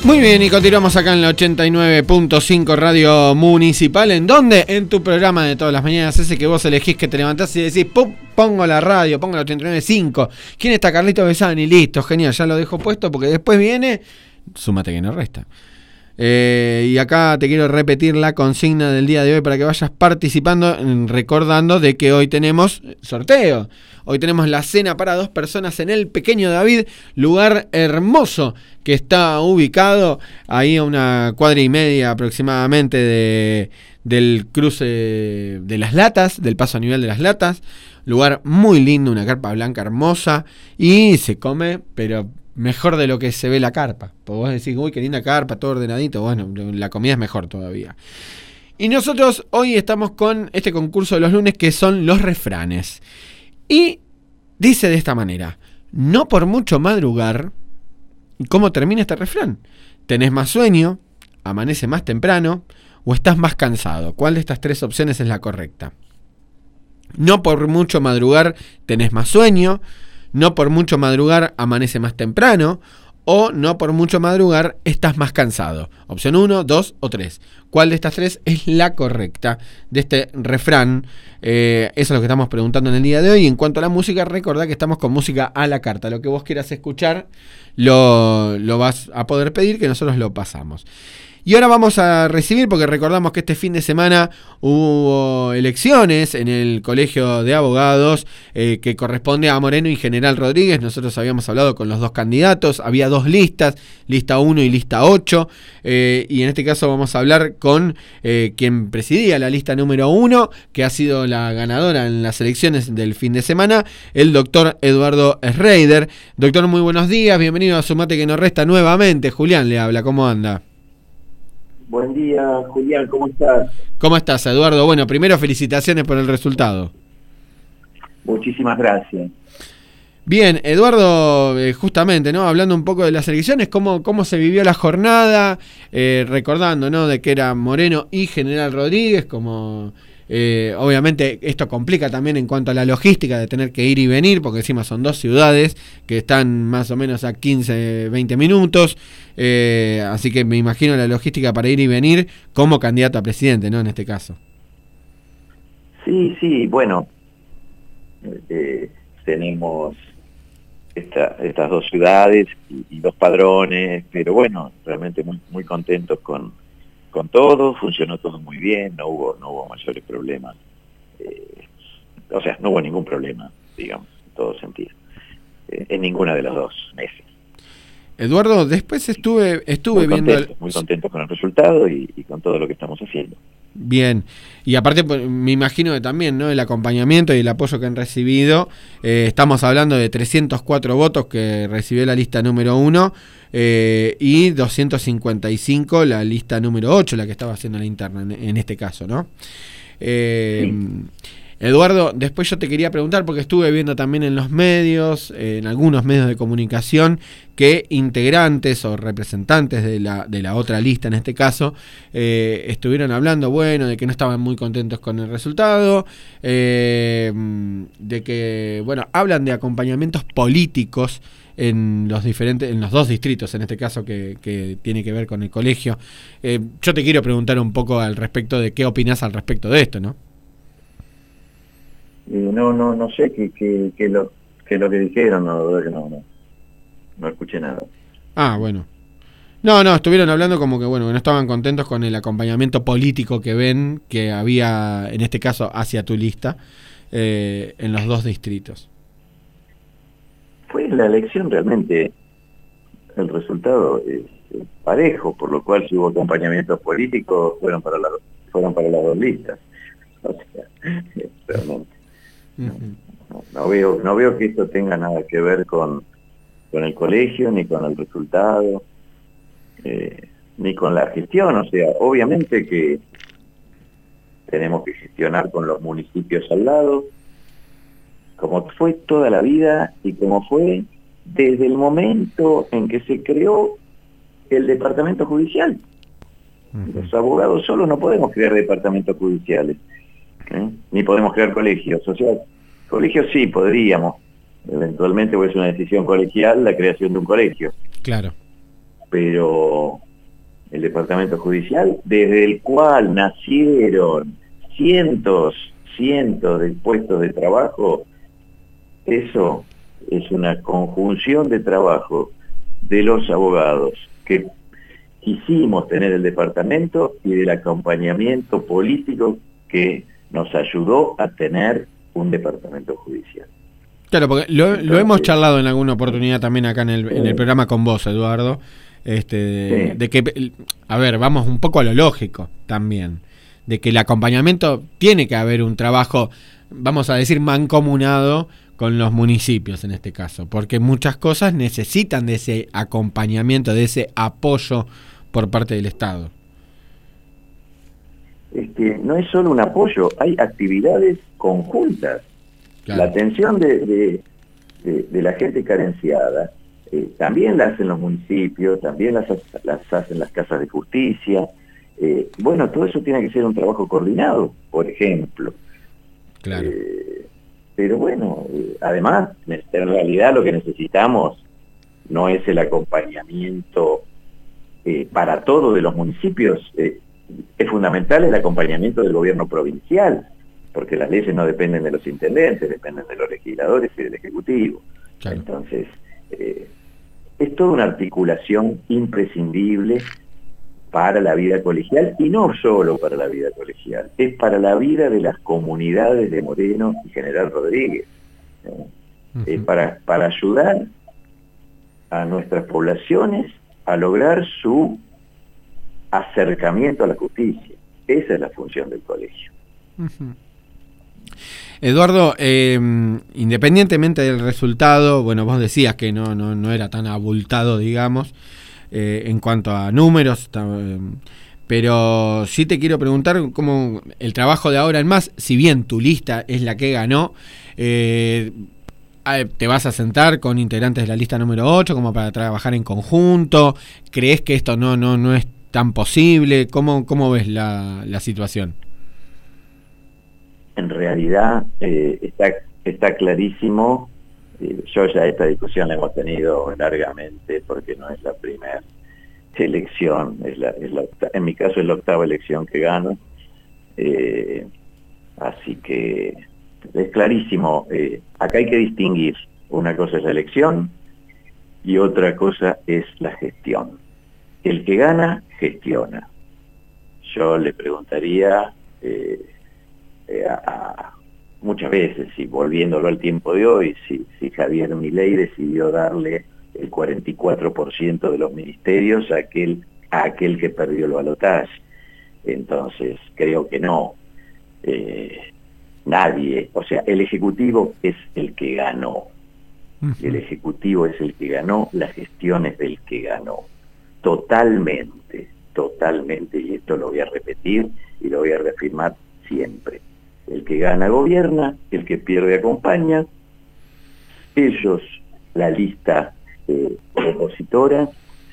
Muy bien, y continuamos acá en la 89.5 Radio Municipal. ¿En dónde? En tu programa de todas las mañanas, ese que vos elegís, que te levantás y decís, ¡pum! Pongo la radio, pongo la 89.5. ¿Quién está? Carlito Besani, listo, genial, ya lo dejo puesto porque después viene, súmate que no resta. Y acá te quiero repetir la consigna del día de hoy para que vayas participando, recordando de que hoy tenemos sorteo. Hoy tenemos la cena para 2 personas en el Pequeño David, lugar hermoso que está ubicado ahí a una cuadra y media aproximadamente del cruce de Las Latas, del paso a nivel de Las Latas. Lugar muy lindo, una carpa blanca hermosa y se come, pero mejor de lo que se ve la carpa. Porque vos decís, uy, qué linda carpa, todo ordenadito. Bueno, la comida es mejor todavía. Y nosotros hoy estamos con este concurso de los lunes que son los refranes. Y dice de esta manera: no por mucho madrugar. ¿Y cómo termina este refrán? ¿Tenés más sueño? ¿Amanece más temprano? ¿O estás más cansado? ¿Cuál de estas 3 opciones es la correcta? No por mucho madrugar tenés más sueño. No por mucho madrugar amanece más temprano. O no por mucho madrugar estás más cansado. Opción 1, 2 o 3. ¿Cuál de estas 3 es la correcta de este refrán? Eso es lo que estamos preguntando en el día de hoy. En cuanto a la música, recordá que estamos con música a la carta. Lo que vos quieras escuchar lo vas a poder pedir, que nosotros lo pasamos. Y ahora vamos a recibir, porque recordamos que este fin de semana hubo elecciones en el Colegio de Abogados que corresponde a Moreno y General Rodríguez. Nosotros habíamos hablado con los 2 candidatos, había 2 listas, lista 1 y lista 8, y en este caso vamos a hablar con quien presidía la lista número 1, que ha sido la ganadora en las elecciones del fin de semana, el doctor Eduardo Schreider. Doctor, muy buenos días, bienvenido a Sumate que no resta nuevamente. Julián le habla, ¿cómo anda? Buen día, Julián, ¿cómo estás? ¿Cómo estás, Eduardo? Bueno, primero felicitaciones por el resultado. Muchísimas gracias. Bien, Eduardo, justamente, ¿no? Hablando un poco de las elecciones, ¿cómo se vivió la jornada? Recordando, ¿no? De que era Moreno y General Rodríguez, como obviamente esto complica también en cuanto a la logística de tener que ir y venir, porque encima son 2 ciudades que están más o menos a 15, 20 minutos, así que me imagino la logística para ir y venir como candidato a presidente, ¿no? En este caso. Sí, bueno, tenemos estas 2 ciudades y 2 padrones, pero bueno, realmente muy contentos con todo, funcionó todo muy bien, no hubo mayores problemas, o sea, no hubo ningún problema, digamos, en todo sentido, en ninguna de las 2 meses. Eduardo, después estuve viendo... Muy contento con el resultado y con todo lo que estamos haciendo. Bien, y aparte me imagino que también, ¿no? El acompañamiento y el apoyo que han recibido, estamos hablando de 304 votos que recibió la lista número 1 y 255 la lista número 8, la que estaba haciendo la interna en este caso, ¿no? Sí. Eduardo, después yo te quería preguntar, porque estuve viendo también en los medios, en algunos medios de comunicación, que integrantes o representantes de la otra lista, en este caso, estuvieron hablando, bueno, de que no estaban muy contentos con el resultado, de que, bueno, hablan de acompañamientos políticos en los 2 distritos, en este caso que tiene que ver con el colegio. Yo te quiero preguntar un poco al respecto de qué opinás al respecto de esto, ¿no? No sé qué lo que dijeron, no escuché nada. Ah, bueno. No, estuvieron hablando como que, bueno, que no estaban contentos con el acompañamiento político que ven que había, en este caso, hacia tu lista, en los 2 distritos. Fue la elección realmente, el resultado es parejo, por lo cual si hubo acompañamientos políticos fueron para las 2 listas. O sea, realmente. No veo que esto tenga nada que ver con el colegio, ni con el resultado, ni con la gestión. O sea, obviamente que tenemos que gestionar con los municipios al lado, como fue toda la vida y como fue desde el momento en que se creó el departamento judicial. Los abogados solos no podemos crear departamentos judiciales. Ni podemos crear colegios, o sea, colegios sí podríamos, eventualmente, porque es una decisión colegial la creación de un colegio. Claro. pero el departamento judicial, desde el cual nacieron cientos de puestos de trabajo, eso es una conjunción de trabajo de los abogados que quisimos tener el departamento y del acompañamiento político que nos ayudó a tener un departamento judicial. Claro, porque lo hemos charlado en alguna oportunidad también acá en el programa con vos, Eduardo, de que, a ver, vamos un poco a lo lógico también, de que el acompañamiento tiene que haber un trabajo, vamos a decir, mancomunado con los municipios en este caso, porque muchas cosas necesitan de ese acompañamiento, de ese apoyo por parte del Estado. No es solo un apoyo, hay actividades conjuntas. Claro. La atención de la gente carenciada también la hacen los municipios, también las hacen las casas de justicia. Bueno, todo eso tiene que ser un trabajo coordinado, por ejemplo. Claro. Pero bueno, además, en realidad lo que necesitamos no es el acompañamiento para todos de los municipios, es fundamental el acompañamiento del gobierno provincial, porque las leyes no dependen de los intendentes, dependen de los legisladores y del Ejecutivo. Claro. Entonces, es toda una articulación imprescindible para la vida colegial, y no solo para la vida colegial, es para la vida de las comunidades de Moreno y General Rodríguez, para ayudar a nuestras poblaciones a lograr su acercamiento a la justicia. Esa es la función del colegio. Eduardo, independientemente del resultado, bueno, vos decías que no era tan abultado, digamos, en cuanto a números, pero sí te quiero preguntar cómo el trabajo de ahora en más, si bien tu lista es la que ganó, ¿te vas a sentar con integrantes de la lista número 8 como para trabajar en conjunto? ¿Crees que esto no es tan posible? ¿Cómo ves la situación? En realidad está clarísimo. Yo ya esta discusión la hemos tenido largamente, porque no es la primera elección, en mi caso es la octava elección que gano, así que es clarísimo. Acá hay que distinguir, una cosa es la elección y otra cosa es la gestión. El que gana, gestiona. Yo le preguntaría muchas veces, y volviéndolo al tiempo de hoy, si Javier Milei decidió darle el 44% de los ministerios a aquel que perdió el balotaje. Entonces, creo que no. Nadie, o sea, el Ejecutivo es el que ganó. El Ejecutivo es el que ganó, la gestión es del que ganó. Totalmente, y esto lo voy a repetir y lo voy a reafirmar siempre. El que gana gobierna, el que pierde acompaña. Ellos, la lista opositora,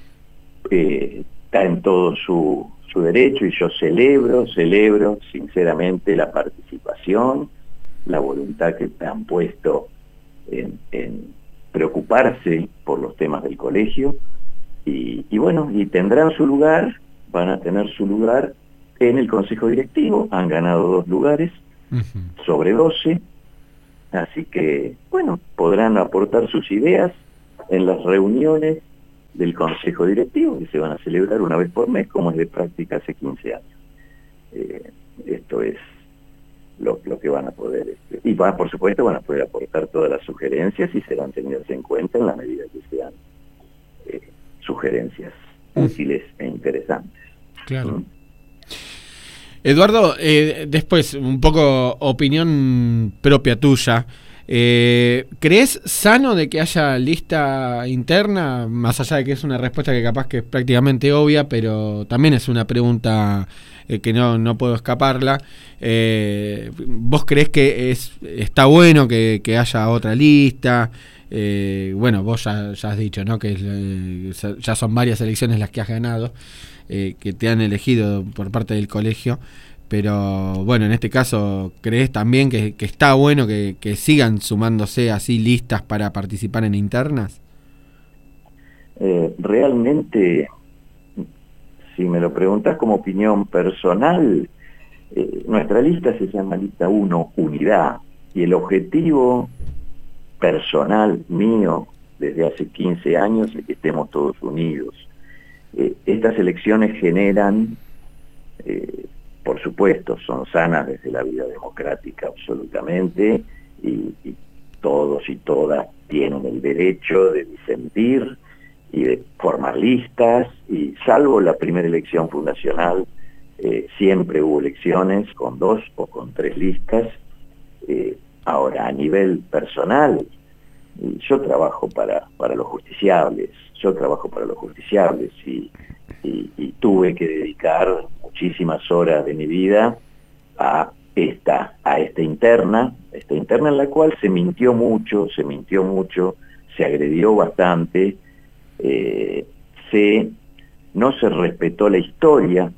está en todo su derecho, y yo celebro sinceramente la participación, la voluntad que han puesto en preocuparse por los temas del colegio, y bueno, y tendrán su lugar, van a tener su lugar en el Consejo Directivo. Han ganado 2 lugares sobre 12, así que, bueno, podrán aportar sus ideas en las reuniones del Consejo Directivo, que se van a celebrar una vez por mes, como es de práctica hace 15 años. Esto es lo que van a poder, y por supuesto van a poder aportar todas las sugerencias, y serán tenidas en cuenta en la medida que sean sugerencias útiles e interesantes. Claro. Eduardo, después, un poco opinión propia tuya. ¿Crees sano de que haya lista interna? Más allá de que es una respuesta que capaz que es prácticamente obvia, pero también es una pregunta que no puedo escaparla. ¿Vos creés que está bueno que haya otra lista? Bueno, vos ya has dicho, ¿no?, que ya son varias elecciones las que has ganado, que te han elegido por parte del colegio, pero bueno, en este caso, ¿crees también que está bueno que sigan sumándose así listas para participar en internas? realmente, si me lo preguntas como opinión personal, nuestra lista se llama Lista 1, Unidad, y el objetivo personal mío desde hace 15 años es que estemos todos unidos. Estas elecciones generan, por supuesto, son sanas desde la vida democrática absolutamente, y todos y todas tienen el derecho de disentir y de formar listas, y salvo la primera elección fundacional, siempre hubo elecciones con 2 o con 3 listas. Ahora, a nivel personal, yo trabajo para los justiciables, y tuve que dedicar muchísimas horas de mi vida a esta interna en la cual se mintió mucho, se agredió bastante, no se respetó la historia,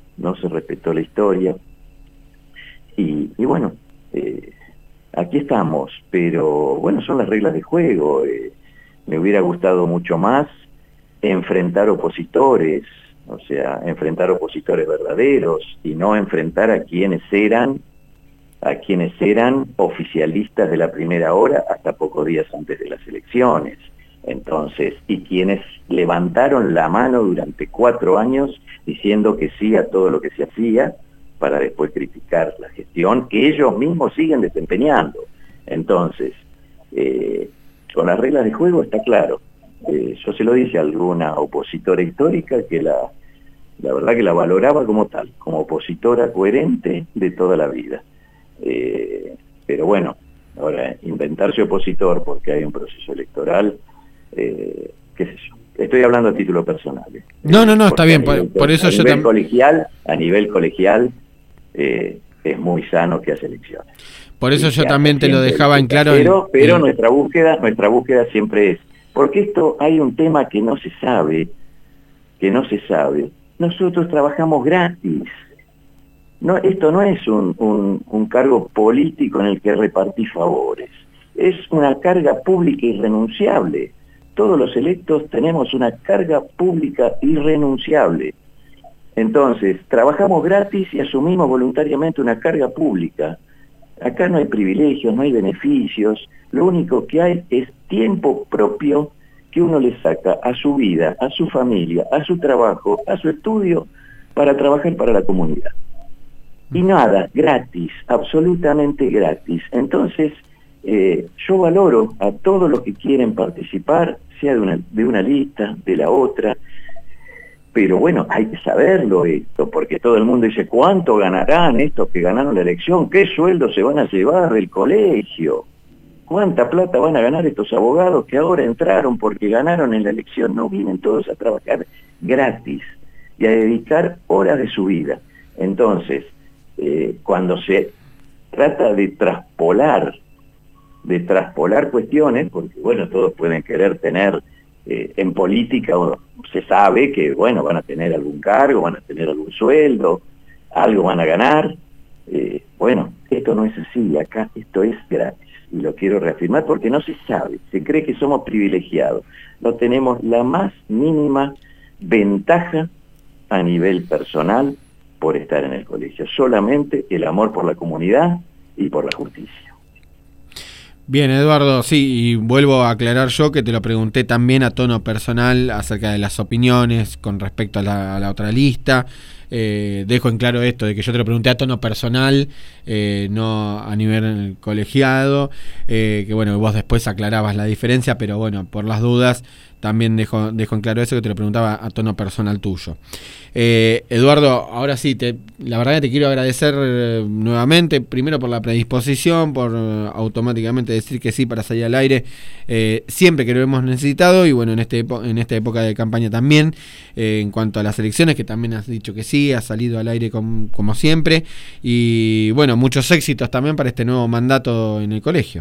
y bueno, aquí estamos, pero bueno, son las reglas de juego. Me hubiera gustado mucho más enfrentar opositores, o sea, enfrentar opositores verdaderos, y no enfrentar a quienes eran oficialistas de la primera hora hasta pocos días antes de las elecciones. Entonces, y quienes levantaron la mano durante 4 años diciendo que sí a todo lo que se hacía, para después criticar la gestión que ellos mismos siguen desempeñando. Entonces, con las reglas de juego está claro. Yo se lo dije a alguna opositora histórica que la verdad que la valoraba como tal, como opositora coherente de toda la vida. Pero bueno, ahora inventarse opositor porque hay un proceso electoral, qué sé yo. Estoy hablando a título personal. No, está bien, por eso yo también... A nivel colegial, es muy sano que haya elecciones. Por eso yo también te lo dejaba en claro. Pero nuestra búsqueda siempre es, porque esto hay un tema que no se sabe. Nosotros trabajamos gratis. No, esto no es un cargo político en el que repartís favores. Es una carga pública irrenunciable. Todos los electos tenemos una carga pública irrenunciable. Entonces, trabajamos gratis y asumimos voluntariamente una carga pública. Acá no hay privilegios, no hay beneficios, lo único que hay es tiempo propio que uno le saca a su vida, a su familia, a su trabajo, a su estudio, para trabajar para la comunidad. Y nada, gratis, absolutamente gratis. Entonces, yo valoro a todos los que quieren participar, sea de una lista, de la otra, pero bueno, hay que saberlo esto, porque todo el mundo dice, ¿cuánto ganarán estos que ganaron la elección? ¿Qué sueldo se van a llevar del colegio? ¿Cuánta plata van a ganar estos abogados que ahora entraron porque ganaron en la elección? No, vienen todos a trabajar gratis y a dedicar horas de su vida. Entonces, cuando se trata de traspolar cuestiones, porque bueno, todos pueden querer tener en política, se sabe que bueno, van a tener algún cargo, van a tener algún sueldo, algo van a ganar. Bueno, esto no es así, acá esto es gratis, y lo quiero reafirmar porque no se sabe, se cree que somos privilegiados, no tenemos la más mínima ventaja a nivel personal por estar en el colegio, solamente el amor por la comunidad y por la justicia. Bien, Eduardo, sí, y vuelvo a aclarar yo que te lo pregunté también a tono personal acerca de las opiniones con respecto a la otra lista. Dejo en claro esto, de que yo te lo pregunté a tono personal, no a nivel colegiado, que bueno, vos después aclarabas la diferencia, pero bueno, por las dudas también dejo en claro eso, que te lo preguntaba a tono personal tuyo. Eduardo, ahora sí, la verdad que te quiero agradecer nuevamente, primero por la predisposición, por automáticamente decir que sí para salir al aire, siempre que lo hemos necesitado, y bueno, en esta época de campaña también, en cuanto a las elecciones, que también has dicho que sí, has salido al aire como siempre, y bueno, muchos éxitos también para este nuevo mandato en el colegio.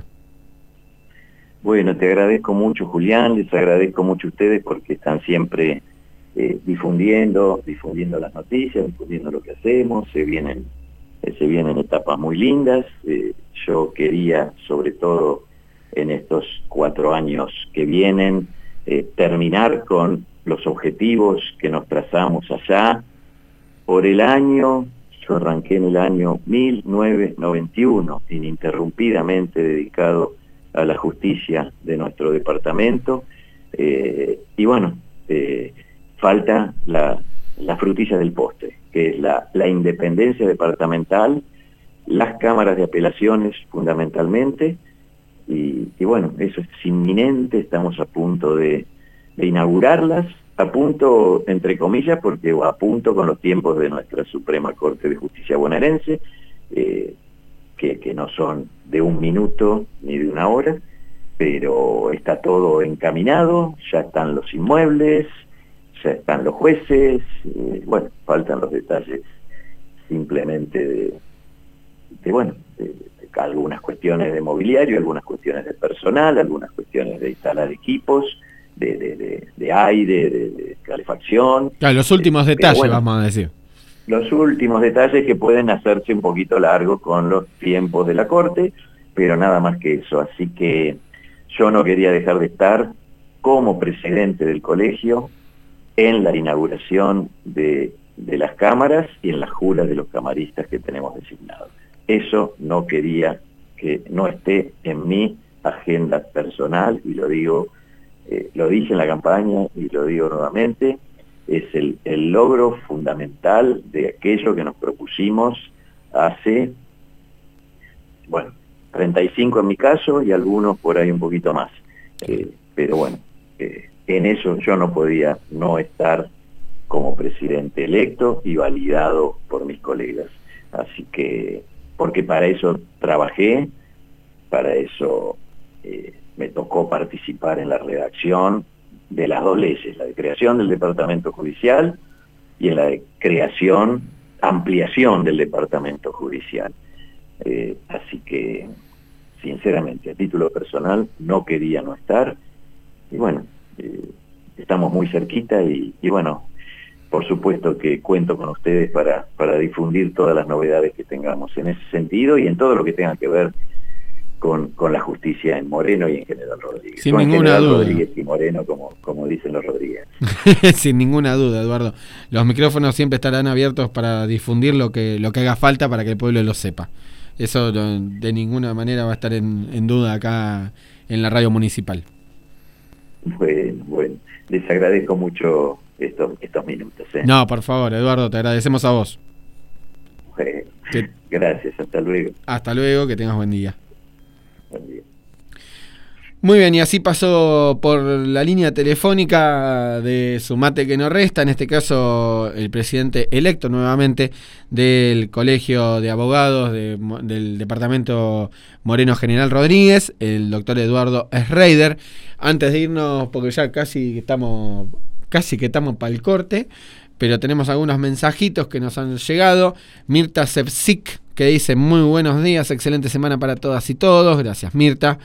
Bueno, te agradezco mucho, Julián, les agradezco mucho a ustedes porque están siempre difundiendo las noticias, difundiendo lo que hacemos, se vienen etapas muy lindas. Yo quería, sobre todo en estos 4 años que vienen, terminar con los objetivos que nos trazamos allá por el año. Yo arranqué en el año 1991, ininterrumpidamente dedicado a la justicia de nuestro departamento, y bueno, falta la frutilla del postre, que es la independencia departamental, las cámaras de apelaciones fundamentalmente, y bueno, eso es inminente, estamos a punto de inaugurarlas, a punto, entre comillas, porque a punto con los tiempos de nuestra Suprema Corte de Justicia bonaerense, que no son de 1 minuto ni de 1 hora, pero está todo encaminado, ya están los inmuebles, ya están los jueces, bueno, faltan los detalles simplemente de algunas cuestiones de mobiliario, algunas cuestiones de personal, algunas cuestiones de instalar equipos, de aire, de calefacción. Claro, los últimos detalles, bueno, vamos a decir. Los últimos detalles que pueden hacerse un poquito largos con los tiempos de la Corte, pero nada más que eso. Así que yo no quería dejar de estar como presidente del colegio en la inauguración de las cámaras y en las juras de los camaristas que tenemos designados. Eso no quería que no esté en mi agenda personal, y lo digo, lo dije en la campaña y lo digo nuevamente, es el logro fundamental de aquello que nos propusimos hace, 35 en mi caso y algunos por ahí un poquito más. Pero bueno, en eso yo no podía no estar como presidente electo y validado por mis colegas. Así que, porque para eso trabajé, para eso me tocó participar en la redacción de las 2 leyes, la de creación del Departamento Judicial y en la de ampliación del Departamento Judicial. Así que, sinceramente, a título personal, no quería no estar, y bueno, estamos muy cerquita y bueno, por supuesto que cuento con ustedes para difundir todas las novedades que tengamos en ese sentido y en todo lo que tenga que ver con la justicia en Moreno y en General Rodríguez. Sin ninguna duda. Rodríguez y Moreno, como dicen los Rodríguez. Sin ninguna duda, Eduardo. Los micrófonos siempre estarán abiertos para difundir lo que haga falta para que el pueblo lo sepa. Eso de ninguna manera va a estar en duda acá en la radio municipal. Bueno, les agradezco mucho estos minutos. No, por favor, Eduardo, te agradecemos a vos. Gracias, hasta luego. Hasta luego, que tengas buen día. Buen día. Muy bien, y así pasó por la línea telefónica de Sumate que no resta, en este caso el presidente electo nuevamente del Colegio de Abogados del Departamento Moreno General Rodríguez, el doctor Eduardo Schreider. Antes de irnos, porque ya casi que estamos para el corte, pero tenemos algunos mensajitos que nos han llegado. Mirta Sepsik, que dice: muy buenos días, excelente semana para todas y todos. Gracias, Mirta.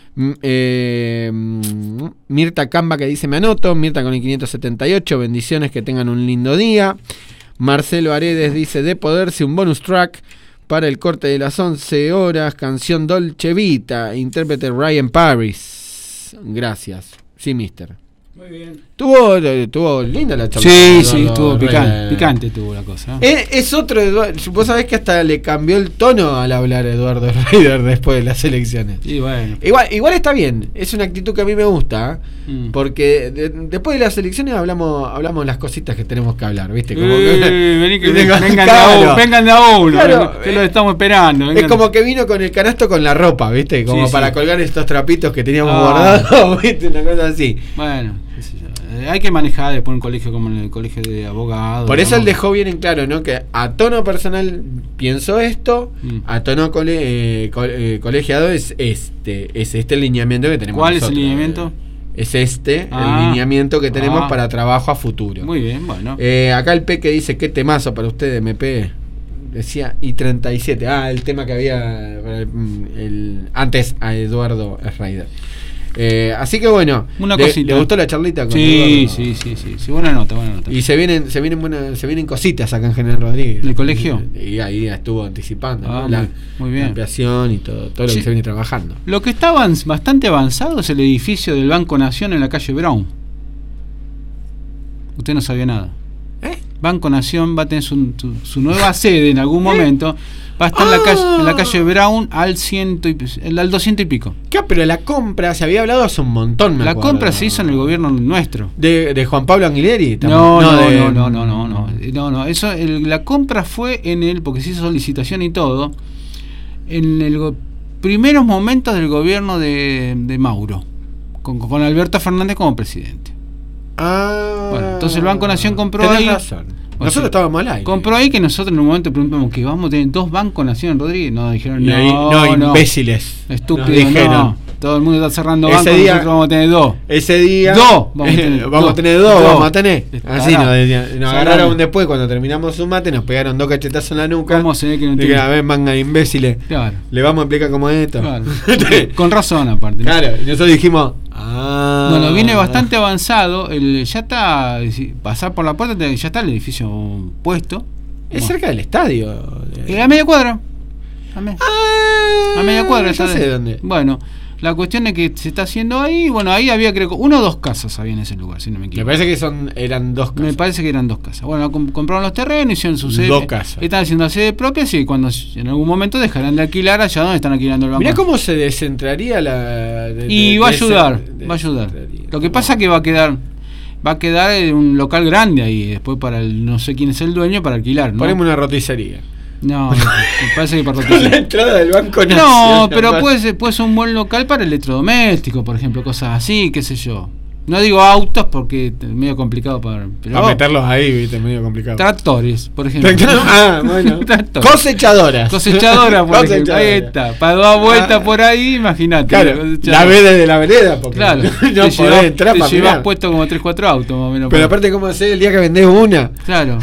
Mirta Camba, que dice: me anoto. Mirta con el 578, bendiciones, que tengan un lindo día. Marcelo Aredes dice: de poderse un bonus track para el corte de las 11 horas, canción Dolce Vita, intérprete Ryan Paris. Gracias. Sí, mister. Muy bien. Tuvo linda la charla. Sí, estuvo picante tuvo la cosa. Es otro Eduardo. Vos sabés que hasta le cambió el tono al hablar Eduardo Schreider después de las elecciones. Y bueno. Igual está bien. Es una actitud que a mí me gusta. Porque después de las elecciones hablamos las cositas que tenemos que hablar, ¿viste? Como vengan de a uno. Claro, que lo estamos esperando. Es como que vino con el canasto con la ropa, ¿viste? Como para colgar estos trapitos que teníamos guardados, ¿viste? Una cosa así. Bueno, hay que manejar después un colegio como el colegio de abogados. Por eso él dejó bien en claro, ¿no? Que a tono personal pienso esto, a tono colegiado es este el lineamiento que tenemos. ¿Cuál nosotros, es el lineamiento? Es el lineamiento que tenemos para trabajo a futuro. Muy bien, bueno. Acá el Peque dice: qué temazo para usted, MP. Decía I-37. El tema que había antes a Eduardo Schreider. Así que bueno, una cosita. ¿Le gustó la charlita con Sí, buena nota. Y se vienen cositas acá en General Rodríguez. ¿El colegio? Y ahí estuvo anticipando, ¿no? Muy bien. La ampliación y todo lo que se viene trabajando. Lo que está bastante avanzado es el edificio del Banco Nación en la calle Brown. Usted no sabía nada. ¿Eh? Banco Nación va a tener su nueva sede en algún momento. Va a estar en la calle Brown al 200 y pico. ¿Qué? Pero la compra se había hablado hace un montón, me La acuerdo. compra se hizo en el gobierno nuestro. ¿De Juan Pablo Anguileri? No. No. Eso, la compra fue porque se hizo licitación y todo, en los primeros momentos del gobierno de Mauro, con Alberto Fernández como presidente. Bueno, entonces el Banco Nación compró Tenés ahí. razón. Nosotros estábamos al aire. Compró ahí, que nosotros en un momento preguntamos que vamos a tener 2 Bancos Nación, Rodríguez. No, dijeron Y ahí, imbéciles. Estúpido, Nos dijeron. no. Todo el mundo está cerrando Ese bancos, día- nosotros vamos a tener 2. Ese día. Dos, vamos a tener dos. Vamos a tener. Así nos decían. Nos Salame. agarraron después cuando terminamos su mate, nos pegaron 2 cachetazos en la nuca. ¿Cómo se ve que no Dije, entiende? a ver, manga de imbéciles. Claro. Le vamos a explicar cómo es esto. Claro. Con razón, aparte. Claro, y nosotros dijimos. Bueno, viene bastante avanzado. Ya está. Pasar por la puerta, ya está el edificio puesto. Es cerca del estadio. A media cuadra. A media cuadra. Ya sé dónde. Bueno, la cuestión es que se está haciendo ahí. Bueno, ahí había, creo, 1 o 2 casas había en ese lugar, si no me Me equivoco. parece que eran 2 casas. Me parece que eran 2 casas. Bueno, compraron los terrenos, hicieron su sede. 2 casas. Están haciendo sede propia, y cuando en algún momento dejarán de alquilar allá donde están alquilando el banco. Mirá cómo se descentraría la. Y va a ayudar, va a ayudar. Lo que pasa es que va a quedar un local grande ahí, después para no sé quién es el dueño, para alquilar, ¿no? Ponemos una roticería. No, me parece que para La roticería. entrada del Banco No, Nación. pero puede ser un buen local para electrodomésticos, por ejemplo, cosas así, qué sé yo. No digo autos porque es medio complicado pero A meterlos ahí, viste, medio complicado. tractores, por ejemplo. Bueno. Tractores. Cosechadoras. Cosechadora, por ejemplo. Cosechadoras. Ahí está. Para dar vueltas por ahí, imagínate. Claro, la ves desde la vereda, porque Claro. no Te podés llevas- entrar te para llevas mirar. puesto como 3-4 autos, más o menos. Pero aparte, ¿cómo hacer el día que vendés una? Claro.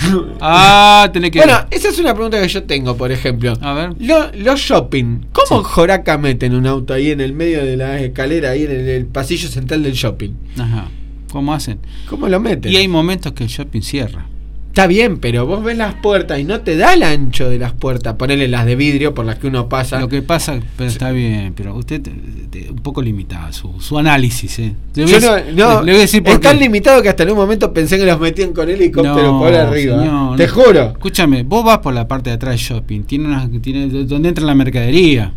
Tenés que. Bueno, esa es una pregunta que yo tengo, por ejemplo. A ver. Los shopping, ¿cómo Sí. Joraca meten un auto ahí en el medio de la escalera, ahí en el pasillo central del shopping? Ajá. ¿Cómo hacen? ¿Cómo lo meten? Y hay momentos que el shopping cierra. Está bien, pero vos ves las puertas y no te da el ancho de las puertas. Ponele las de vidrio por las que uno pasa. Lo que pasa, pero está bien, pero usted un poco limitado su análisis, ¿eh? Le voy Yo a- no, le voy a decir por es tan qué. limitado que hasta en un momento pensé que los metían con helicóptero por arriba. señor, Te no. juro. Escúchame, vos vas por la parte de atrás del shopping, tiene donde entra la mercadería.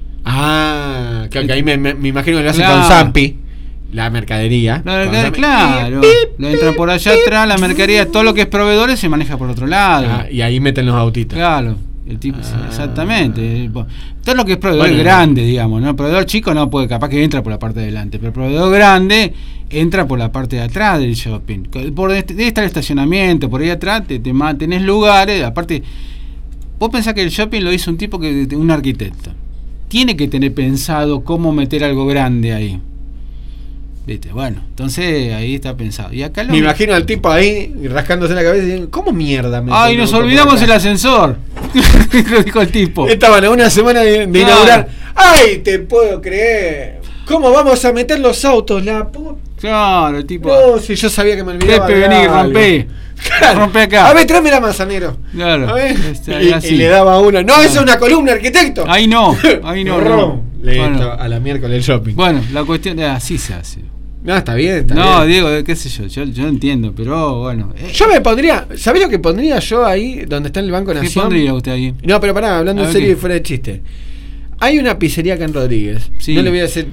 Ah, claro que ahí me imagino que lo hacen Claro. con Zampi. La mercadería. La Con mercadería, Zampi. claro. Lo entran por allá atrás, la mercadería, todo lo que es proveedores se maneja por otro lado. Y ahí meten los autitos. Claro, el tipo, Ah. exactamente. Todo lo que es proveedor Bueno. grande, digamos, ¿no? Proveedor chico no puede, capaz que entra por la parte de delante, pero proveedor grande entra por la parte de atrás del shopping. Debe estar el estacionamiento, por ahí atrás tenés lugares, aparte, vos pensás que el shopping lo hizo un tipo un arquitecto. Tiene que tener pensado cómo meter algo grande ahí. ¿Viste? Bueno, entonces ahí está pensado. Y acá Me imagino al tipo ahí rascándose la cabeza y diciendo, ¿cómo mierda meten ¡Ay, un nos auto por olvidamos acá? el ascensor! Dijo el tipo. Estaban a una semana de Claro. inaugurar. ¡Ay, te puedo creer! ¿Cómo vamos a meter los autos? La puta. Claro, el tipo. No, si yo sabía que me olvidaba. Pepe, de vení, algo. rompé. Claro. Rompe acá. A ver, tráeme la manzanero. Claro. A ver. Y así. Y le daba uno. No, Claro. esa es una columna, arquitecto. Ahí no, ahí no. Rom. Listo, Bueno. a la miércoles el shopping. Bueno, la cuestión es así se hace. No, está bien, está No, bien. Diego, qué sé yo entiendo, pero bueno. Yo me pondría. ¿Sabés lo que pondría yo ahí donde está el Banco ¿Qué Nación? pondría usted ahí? No, pero pará, hablando A en ver serio qué. y fuera de chiste. Hay una pizzería acá en Rodríguez. Sí. No le voy a hacer,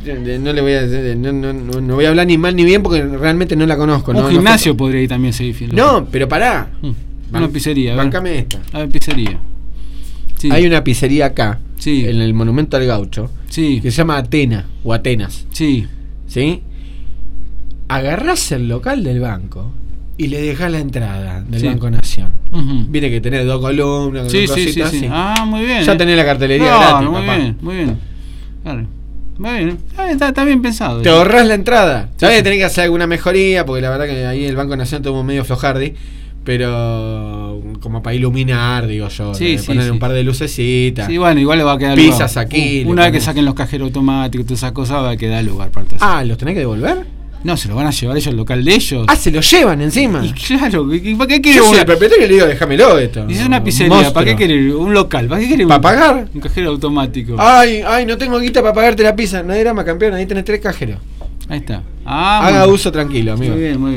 no voy a hablar ni mal ni bien porque realmente no la conozco. Un no gimnasio podría ir también seguir. No, pero pará. Una pizzería. a ver. Bancame esta. A ver, pizzería. Sí. Hay una pizzería acá, Sí. en el Monumento al Gaucho, Sí. que se llama Atena o Atenas. Sí. ¿Sí? Agarrás el local del banco y le dejás la entrada del Sí. Banco Nación. Ujú. Viste que tenés 2 columnas, con Sí, dos sí, sí, cositas sí. así. Ah, muy bien. Ya tenés la cartelería Claro, gratis, muy papá. bien, muy bien. Claro. Muy bien. Está bien pensado. Te ahorrás la entrada. Sabés Sí. que tenés que hacer alguna mejoría, porque la verdad que ahí el Banco Nación tuvo medio flojardi, pero como para iluminar, digo yo, Sí, sí, poner sí. un par de lucecitas. Sí, bueno, igual le va a quedar Pizzas lugar. aquí, le Una vez que pones. saquen los cajeros automáticos, todas esas cosas, va a quedar lugar para todo eso. Ah, ¿los tenés que devolver? No, se lo van a llevar ellos al local de ellos. Ah, se los llevan encima. Y claro, ¿para qué quiere Yo soy una? el propietario y le digo, déjamelo esto. Dice una pizzería, Monstruo. ¿para qué quiere un local? ¿Para qué quiere ¿Para pagar? un cajero automático? Ay, no tengo guita para pagarte la pizza. No hay drama, campeón, ahí tenés 3 cajeros. Ahí está. Ah, Haga muy bien. uso tranquilo, amigo. Muy bien, muy bien.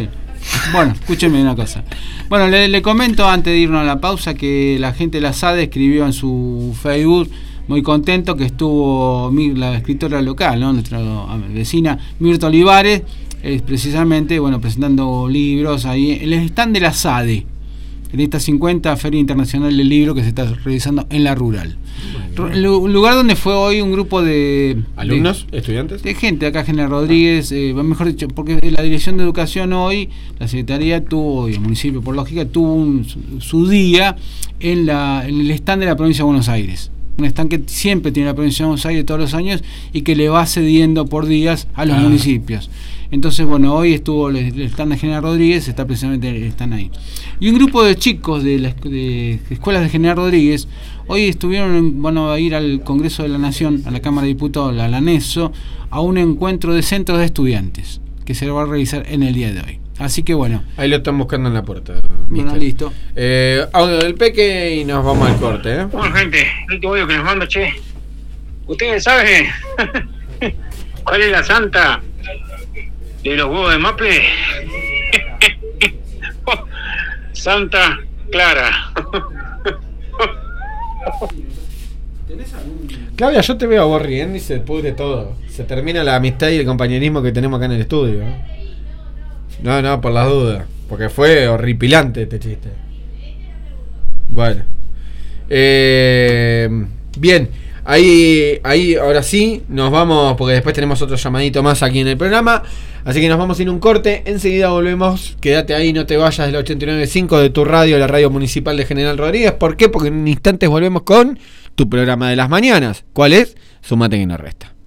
Bueno, escúchenme una cosa. Bueno, le comento antes de irnos a la pausa que la gente de la SADE escribió en su Facebook muy contento que estuvo la escritora local, ¿no? Nuestra vecina Mirta Olivares, precisamente, bueno, presentando libros ahí en el stand de la SADE, en esta 50 Feria Internacional del Libro que se está realizando en la Rural. El lugar donde fue hoy un grupo de alumnos, estudiantes, de gente acá, General Rodríguez, mejor dicho, porque la Dirección de Educación hoy, la Secretaría tuvo, y el municipio por lógica, tuvo su día en el stand de la provincia de Buenos Aires. Un stand que siempre tiene la provincia de Buenos Aires todos los años y que le va cediendo por días a los municipios. Entonces, bueno, hoy estuvo el stand de General Rodríguez, está precisamente están ahí. Y un grupo de chicos de escuelas de General Rodríguez, hoy van a ir al Congreso de la Nación, a la Cámara de Diputados, a la ANESO, a un encuentro de centros de estudiantes, que se va a realizar en el día de hoy. Así que bueno. Ahí lo están buscando en la puerta. Bueno, listo. Audio del Peque y nos vamos al corte. Bueno, gente, el último audio que nos manda, che. ¿Ustedes saben cuál es la santa de los huevos de maple? Santa Clara. Claudia, yo te veo a vos riendo y se pudre todo. Se termina la amistad y el compañerismo que tenemos acá en el estudio. No, por las dudas. Porque fue horripilante este chiste. Bueno. Bien. Ahí, ahora sí, nos vamos, porque después tenemos otro llamadito más aquí en el programa. Así que nos vamos sin un corte. Enseguida volvemos. Quédate ahí, no te vayas del 89.5 de tu radio, la radio municipal de General Rodríguez. ¿Por qué? Porque en instantes volvemos con tu programa de las mañanas. ¿Cuál es? Sumate que no resta.